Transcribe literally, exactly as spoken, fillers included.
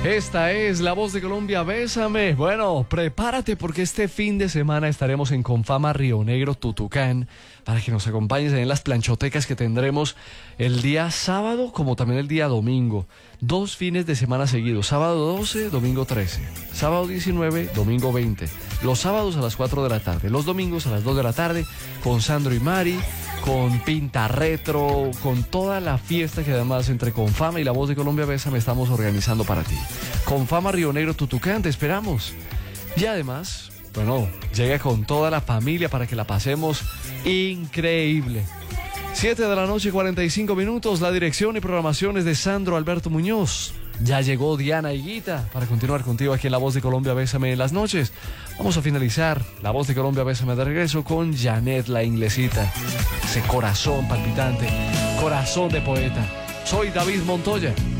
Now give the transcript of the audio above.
Esta es La Voz de Colombia, Bésame. Bueno, prepárate porque este fin de semana estaremos en Confama Río Negro, Tutucán, para que nos acompañes en las planchotecas que tendremos el día sábado como también el día domingo. Dos fines de semana seguidos, sábado doce, domingo trece, sábado diecinueve, domingo veinte. Los sábados a las cuatro de la tarde, los domingos a las dos de la tarde, con Sandro y Mari, con Pinta Retro, con toda la fiesta que además entre Confama y La Voz de Colombia, Bésame estamos organizando para ti. Confama Río Negro, Tutucán, te esperamos. Y además, bueno, llega con toda la familia para que la pasemos increíble. siete de la noche, cuarenta y cinco minutos, la dirección y programación es de Sandro Alberto Muñoz. Ya llegó Diana Higuita para continuar contigo aquí en La Voz de Colombia, Bésame en las noches. Vamos a finalizar La Voz de Colombia, Bésame de regreso con Janet la Inglesita. Ese corazón palpitante, corazón de poeta. Soy David Montoya.